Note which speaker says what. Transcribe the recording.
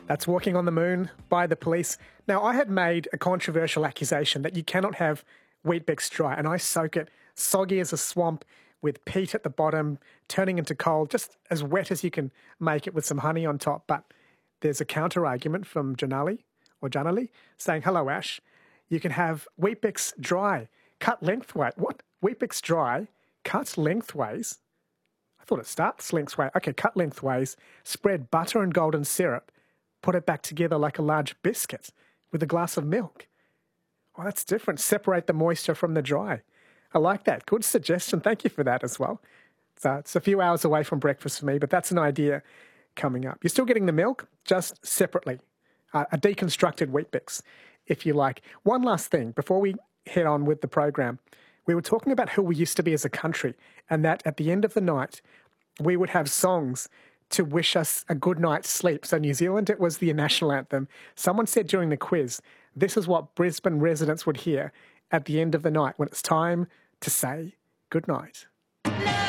Speaker 1: That's Walking on the Moon by The Police. Now, I had made a controversial accusation that you cannot have Weet-Bix dry, and I soak it soggy as a swamp with peat at the bottom, turning into coal, just as wet as you can make it with some honey on top. But there's a counter-argument from Janali saying, hello, Ash, you can have Weet-Bix dry, cut lengthways. What? Weet-Bix dry, cut lengthways? I thought it starts lengthways. Okay, cut lengthways, spread butter and golden syrup, put it back together like a large biscuit with a glass of milk. Oh, that's different. Separate the moisture from the dry. I like that. Good suggestion. Thank you for that as well. So it's a few hours away from breakfast for me, but that's an idea coming up. You're still getting the milk, just separately. A deconstructed Weet-Bix, if you like. One last thing before we head on with the program. We were talking about who we used to be as a country, and that at the end of the night, we would have songs to wish us a good night's sleep. So New Zealand, it was the national anthem. Someone said during the quiz, this is what Brisbane residents would hear at the end of the night when it's time to say good night.